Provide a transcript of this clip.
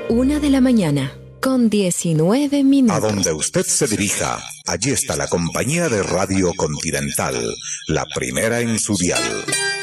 1:00 con 19 minutos. A donde usted se dirija, allí está la compañía de Radio Continental, la primera en su dial.